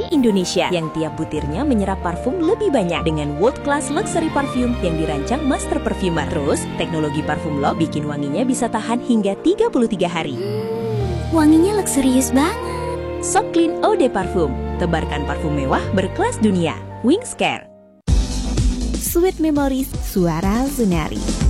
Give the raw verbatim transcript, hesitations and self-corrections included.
dari Indonesia yang tiap butirnya menyerap parfum lebih banyak dengan world class luxury parfum yang dirancang master perfumer. Terus, teknologi parfum lock bikin wanginya bisa tahan hingga tiga puluh tiga hari. Hmm, wanginya luxurious banget. So Clean Eau de Parfum, tebarkan parfum mewah berkelas dunia. Wings Care. Sweet Memories, Suara Sunari.